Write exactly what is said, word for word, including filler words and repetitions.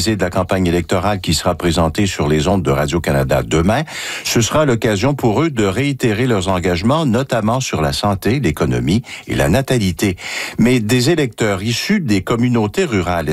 télévisée de la campagne électorale qui sera présentée sur les ondes de Radio-Canada demain. Ce sera l'occasion pour eux de réitérer leurs engagements, notamment sur la santé, l'économie et la natalité. Mais des électeurs issus des communautés rurales,